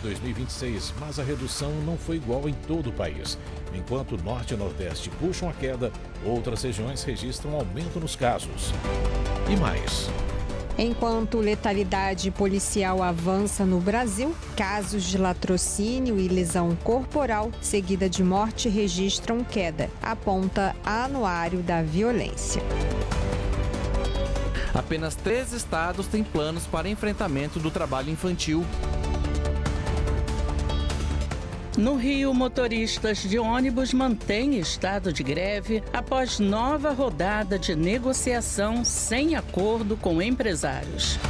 2026, mas a redução não foi igual em todo o país. Enquanto o Norte e Nordeste puxam a queda, outras regiões registram aumento nos casos. E mais. Enquanto letalidade policial avança no Brasil, casos de latrocínio e lesão corporal, seguida de morte, registram queda, aponta Anuário da Violência. Apenas 3 estados têm planos para enfrentamento do trabalho infantil. No Rio, motoristas de ônibus mantêm estado de greve após nova rodada de negociação sem acordo com empresários.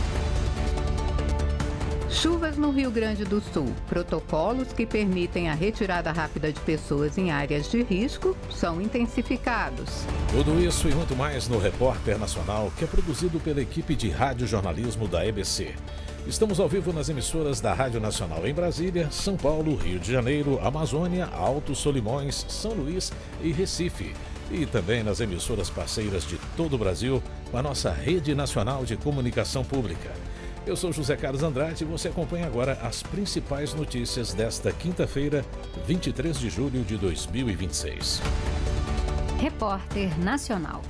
Chuvas no Rio Grande do Sul. Protocolos que permitem a retirada rápida de pessoas em áreas de risco são intensificados. Tudo isso e muito mais no Repórter Nacional, que é produzido pela equipe de radiojornalismo da EBC. Estamos ao vivo nas emissoras da Rádio Nacional em Brasília, São Paulo, Rio de Janeiro, Amazônia, Altos Solimões, São Luís e Recife. E também nas emissoras parceiras de todo o Brasil, com a nossa Rede Nacional de Comunicação Pública. Eu sou José Carlos Andrade e você acompanha agora as principais notícias desta quinta-feira, 23 de julho de 2026. Repórter Nacional.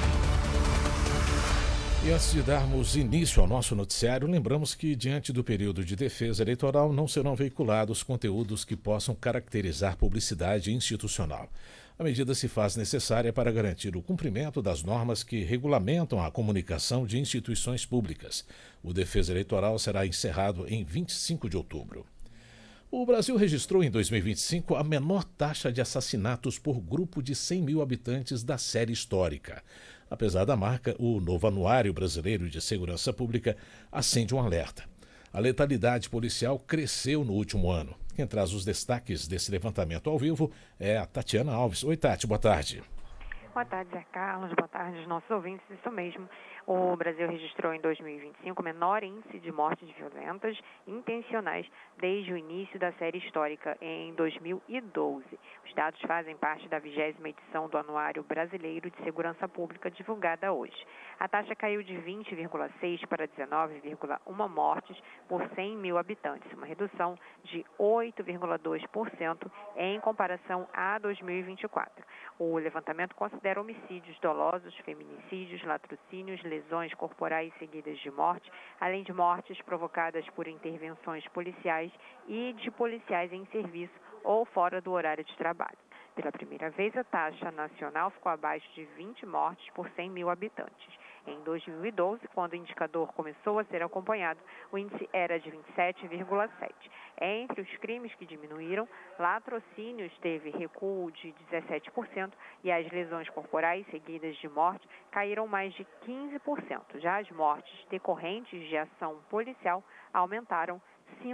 E antes de darmos início ao nosso noticiário, lembramos que, diante do período de defesa eleitoral, não serão veiculados conteúdos que possam caracterizar publicidade institucional. A medida se faz necessária para garantir o cumprimento das normas que regulamentam a comunicação de instituições públicas. O defesa eleitoral será encerrado em 25 de outubro. O Brasil registrou em 2025 a menor taxa de assassinatos por grupo de 100 mil habitantes da série histórica. Apesar da marca, o novo Anuário Brasileiro de Segurança Pública acende um alerta. A letalidade policial cresceu no último ano. Quem traz os destaques desse levantamento ao vivo é a Tatiana Alves. Oi, Tati, boa tarde. Boa tarde, Zé Carlos. Boa tarde aos nossos ouvintes. Isso mesmo. O Brasil registrou em 2025 o menor índice de mortes violentas intencionais desde o início da série histórica, em 2012. Os dados fazem parte da 20ª edição do Anuário Brasileiro de Segurança Pública, divulgada hoje. A taxa caiu de 20,6 para 19,1 mortes por 100 mil habitantes, uma redução de 8,2% em comparação a 2024. O levantamento considera homicídios dolosos, feminicídios, latrocínios, lesões corporais seguidas de morte, além de mortes provocadas por intervenções policiais e de policiais em serviço ou fora do horário de trabalho. Pela primeira vez, a taxa nacional ficou abaixo de 20 mortes por 100 mil habitantes. Em 2012, quando o indicador começou a ser acompanhado, o índice era de 27,7. Entre os crimes que diminuíram, latrocínios teve recuo de 17% e as lesões corporais seguidas de morte caíram mais de 15%. Já as mortes decorrentes de ação policial aumentaram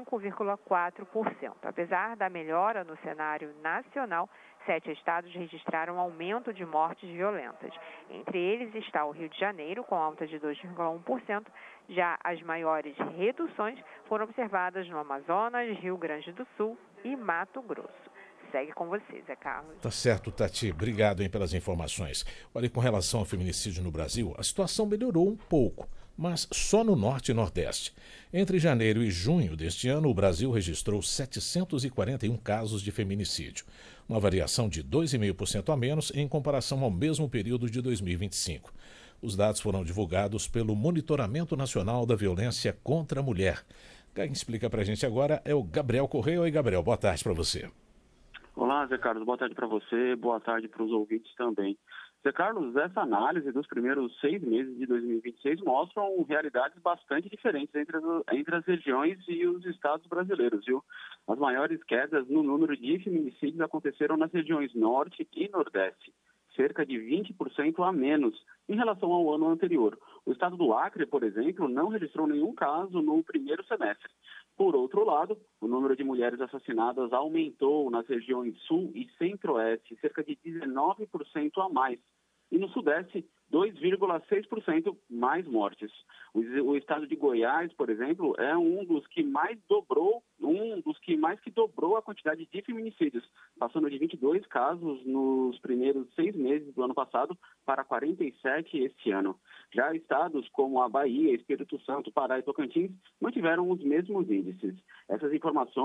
5,4%. Apesar da melhora no cenário nacional, 7 estados registraram aumento de mortes violentas. Entre eles está o Rio de Janeiro, com alta de 2,1%. Já as maiores reduções foram observadas no Amazonas, Rio Grande do Sul e Mato Grosso. Segue com você, Zé Carlos. Tá certo, Tati. Obrigado pelas informações. Olha, com relação ao feminicídio no Brasil, a situação melhorou um pouco, mas só no Norte e Nordeste. Entre janeiro e junho deste ano, o Brasil registrou 741 casos de feminicídio, uma variação de 2,5% a menos em comparação ao mesmo período de 2025. Os dados foram divulgados pelo Monitoramento Nacional da Violência contra a Mulher. Quem explica pra gente agora é o Gabriel Correia. Oi, Gabriel, boa tarde para você. Olá, Zé Carlos, boa tarde para você, boa tarde para os ouvintes também. Zé Carlos, essa análise dos primeiros 6 meses de 2026 mostram realidades bastante diferentes entre as regiões e os estados brasileiros, viu? As maiores quedas no número de feminicídios aconteceram nas regiões Norte e Nordeste, cerca de 20% a menos em relação ao ano anterior. O estado do Acre, por exemplo, não registrou nenhum caso no primeiro semestre. Por outro lado, o número de mulheres assassinadas aumentou nas regiões Sul e Centro-Oeste, cerca de 19% a mais. E no Sudeste, 2,6% mais mortes. O estado de Goiás, por exemplo, é um dos que mais que dobrou a quantidade de feminicídios, passando de 22 casos nos primeiros 6 meses do ano passado para 47 este ano. Já estados como a Bahia, Espírito Santo, Pará e Tocantins mantiveram os mesmos índices. Essas informações